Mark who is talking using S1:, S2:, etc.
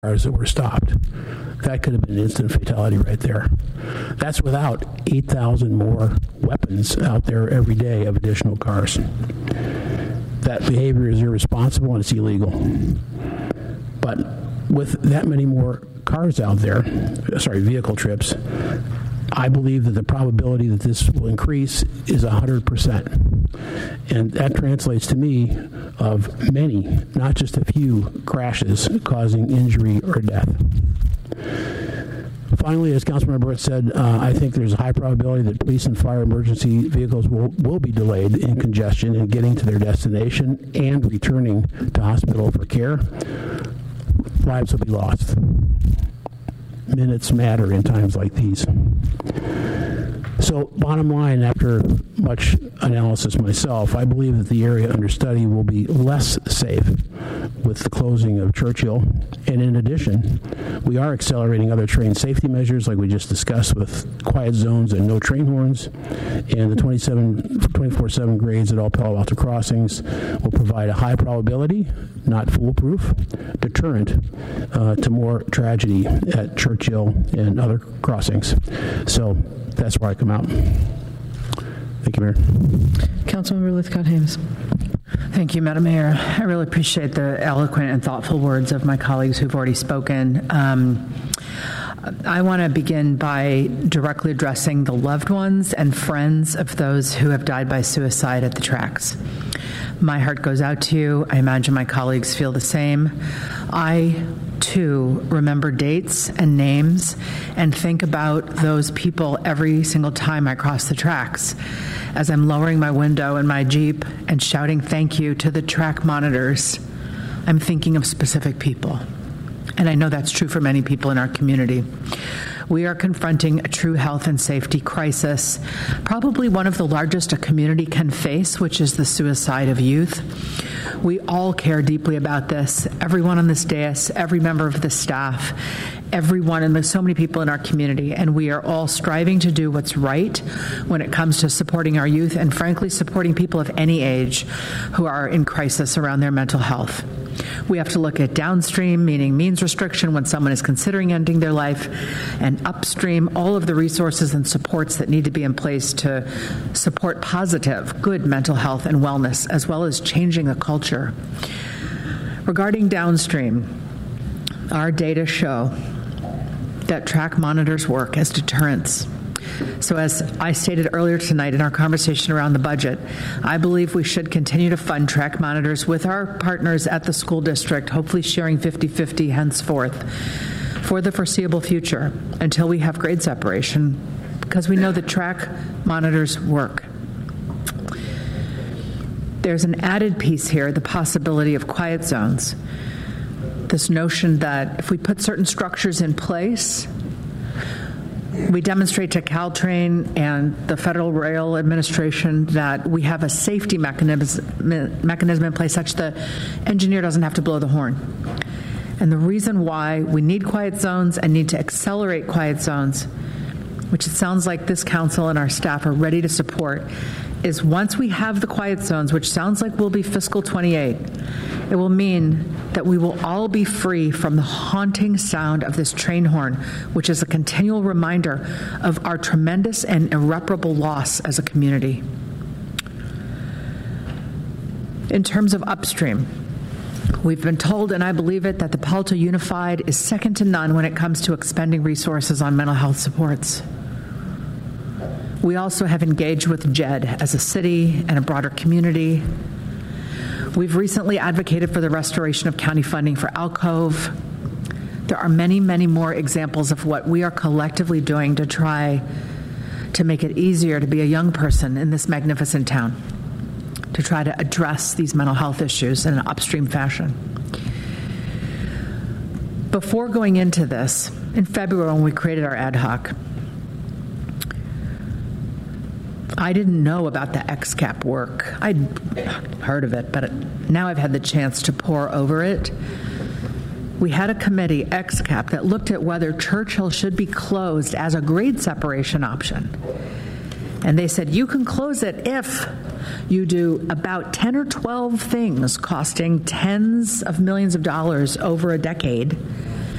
S1: cars that were stopped. That could have been an instant fatality right there. That's without 8,000 more weapons out there every day of additional cars. That behavior is irresponsible and it's illegal. But with that many more cars out there, vehicle trips, I believe that the probability that this will increase is 100%. And that translates to me of many, not just a few, crashes causing injury or death. Finally, as Councilmember Britt said, I think there's a high probability that police and fire emergency vehicles will be delayed in congestion in getting to their destination and returning to hospital for care. Lives will be lost. Minutes matter in times like these. So, bottom line, after much analysis myself, I believe that the area under study will be less safe with the closing of Churchill. And in addition, we are accelerating other train safety measures like we just discussed with quiet zones and no train horns. And the 24/7 grades at all Palo Alto crossings will provide a high probability, not foolproof, deterrent to more tragedy at Churchill and other crossings. So that's where I come out. Thank you, Mayor.
S2: Councilmember Lythcott-Haims.
S3: Thank you, Madam Mayor. I really appreciate the eloquent and thoughtful words of my colleagues who've already spoken. I want to begin by directly addressing the loved ones and friends of those who have died by suicide at the tracks. My heart goes out to you. I imagine my colleagues feel the same. I, too, remember dates and names and think about those people every single time I cross the tracks. As I'm lowering my window in my Jeep and shouting thank you to the track monitors, I'm thinking of specific people. And I know that's true for many people in our community. We are confronting a true health and safety crisis, probably one of the largest a community can face, which is the suicide of youth. We all care deeply about this. Everyone on this dais, every member of the staff, everyone, and there's so many people in our community, and we are all striving to do what's right when it comes to supporting our youth and, frankly, supporting people of any age who are in crisis around their mental health. We have to look at downstream, meaning means restriction when someone is considering ending their life, and upstream, all of the resources and supports that need to be in place to support positive, good mental health and wellness, as well as changing the culture. Regarding downstream, our data show that track monitors work as deterrents. So as I stated earlier tonight in our conversation around the budget, I believe we should continue to fund track monitors with our partners at the school district, hopefully sharing 50-50 henceforth for the foreseeable future until we have grade separation, because we know that track monitors work. There's an added piece here, the possibility of quiet zones. This notion that if we put certain structures in place, we demonstrate to Caltrain and the Federal Rail Administration that we have a safety mechanism in place such the engineer doesn't have to blow the horn. And the reason why we need quiet zones and need to accelerate quiet zones, which it sounds like this council and our staff are ready to support, is once we have the quiet zones, which sounds like will be fiscal 28, it will mean that we will all be free from the haunting sound of this train horn, which is a continual reminder of our tremendous and irreparable loss as a community. In terms of upstream, we've been told, and I believe it, that the Palo Alto Unified is second to none when it comes to expending resources on mental health supports. We also have engaged with JED as a city and a broader community. We've recently advocated for the restoration of county funding for Alcove. There are many, many more examples of what we are collectively doing to try to make it easier to be a young person in this magnificent town, to try to address these mental health issues in an upstream fashion. Before going into this, in February when we created our ad hoc, I didn't know about the XCAP work. I'd heard of it, but now I've had the chance to pore over it. We had a committee, XCAP, that looked at whether Churchill should be closed as a grade separation option. And they said, you can close it if you do about 10 or 12 things costing tens of millions of dollars over a decade